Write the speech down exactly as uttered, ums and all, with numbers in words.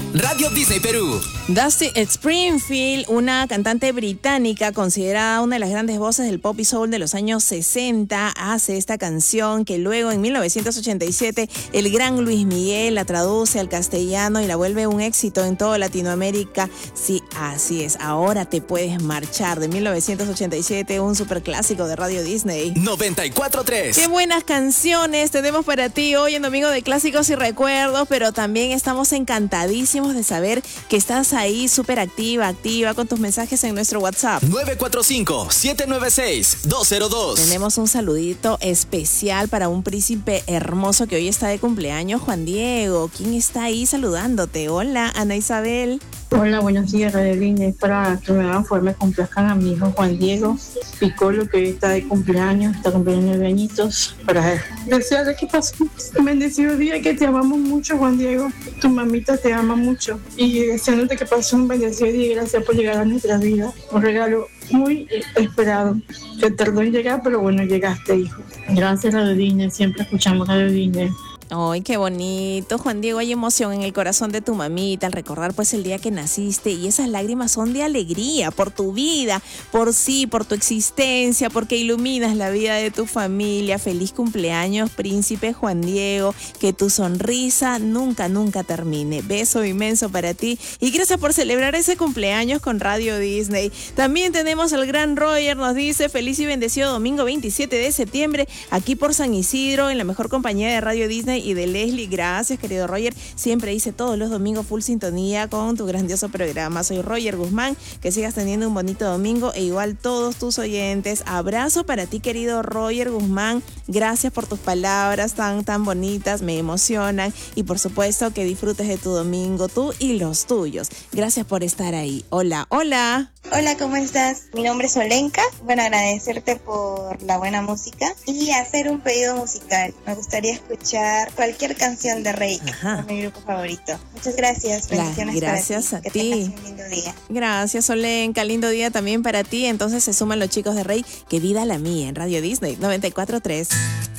Radio Disney Perú. Dusty Springfield, una cantante británica considerada una de las grandes voces del pop y soul de los años sesenta, hace esta canción que luego en mil novecientos ochenta y siete el gran Luis Miguel la traduce al castellano y la vuelve un éxito en toda Latinoamérica. Sí, así es, Ahora te puedes marchar, de mil novecientos ochenta y siete, un superclásico de Radio Disney. noventa y cuatro punto tres. Qué buenas canciones tenemos para ti hoy en Domingo de Clásicos y Recuerdos, pero también estamos encantadísimos de saber que estás ahí súper activa, activa con tus mensajes en nuestro WhatsApp. nueve cuatro cinco, siete nueve seis, dos cero dos. Tenemos un saludito especial para un príncipe hermoso que hoy está de cumpleaños, Juan Diego. ¿Quién está ahí saludándote? Hola, Ana Isabel. Hola, buenos días, Radio Disney. Para que me hagan favor, me complazcan a mi hijo Juan Diego Piccolo, que hoy está de cumpleaños, está cumpliendo nueve añitos, para desearle que pase un bendecido día, que te amamos mucho, Juan Diego. Tu mamita te ama mucho y deseándote que pases un bendecido día y gracias por llegar a nuestra vida. Un regalo muy esperado, que tardó en llegar, pero bueno, llegaste, hijo. Gracias, Radio Disney. Siempre escuchamos Radio Disney. Ay, qué bonito, Juan Diego. Hay emoción en el corazón de tu mamita al recordar pues el día que naciste, y esas lágrimas son de alegría por tu vida, por sí, por tu existencia, porque iluminas la vida de tu familia. Feliz cumpleaños, príncipe Juan Diego, que tu sonrisa nunca, nunca termine. Beso inmenso para ti y gracias por celebrar ese cumpleaños con Radio Disney. También tenemos al gran Roger, nos dice: feliz y bendecido domingo veintisiete de septiembre, aquí por San Isidro, en la mejor compañía de Radio Disney y de Leslie. Gracias, querido Roger. Siempre hice todos los domingos full sintonía con tu grandioso programa. Soy Roger Guzmán. Que sigas teniendo un bonito domingo, e igual todos tus oyentes. Abrazo para ti, querido Roger Guzmán. Gracias por tus palabras tan, tan bonitas. Me emocionan. Y por supuesto que disfrutes de tu domingo, tú y los tuyos. Gracias por estar ahí. Hola, hola. Hola, ¿cómo estás? Mi nombre es Olenka. Bueno, agradecerte por la buena música y hacer un pedido musical. Me gustaría escuchar cualquier canción de Rey, Ajá. mi grupo favorito. Muchas gracias. Bendiciones. La, gracias para ti. a que ti. tengas un lindo día. Gracias, Olenka. Lindo día también para ti. Entonces se suman los chicos de Rey. Que vida la mía en Radio Disney noventa y cuatro punto tres.